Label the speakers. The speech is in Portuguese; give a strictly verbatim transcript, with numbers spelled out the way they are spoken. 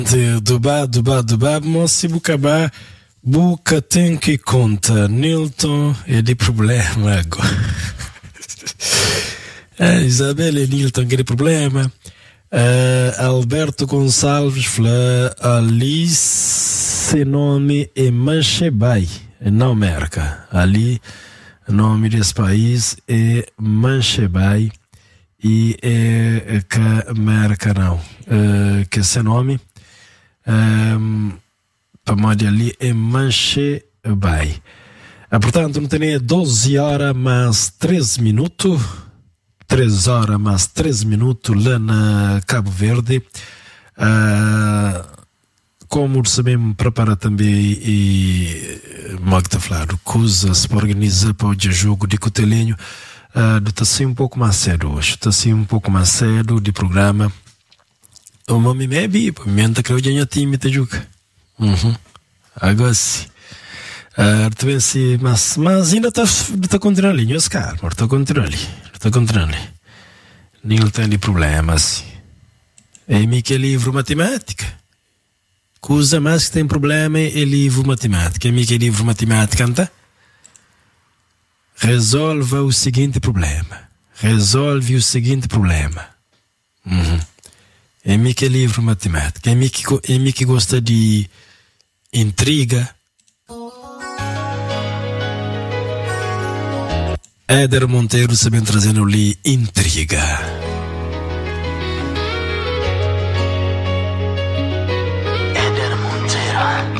Speaker 1: Dubá, Dubá, Dubá, moço, bucabá, buca tem que conta. Nilton é de problema agora. É, Isabela e Nilton que é de problema. Uh, Alberto Gonçalves fala ali se nome é Manchebai, não merca. Ali nome desse país é Manchebai e é que merca não. Uh, que esse nome um, para modo ali é Manchebai. Uh, portanto, não tem doze horas mais treze minutos. três horas mais três minutos lá na Cabo Verde. Uh, como sabemos, prepara também e Magda Flávio, coisas para organizar para o dia jogo de Cotelinho. Uh, está assim um pouco mais cedo hoje, está assim um pouco mais cedo de programa. O nome é Bi, pimenta que eu já time te joga. Uhum. Agora sim. Uh, mas, mas ainda está tá continuando ali, meus caros, está continuando ali. Está contando. Não tem de problemas. É mi que é livro matemática. Coisa mais que tem problema é livro matemática. É mi que é livro matemática, não tá? Resolva o seguinte problema. Resolve o seguinte problema. Uhum. É mi que é livro matemática. É mi que, é mi que gosta de intriga. Éder Monteiro sabendo trazendo ali intriga.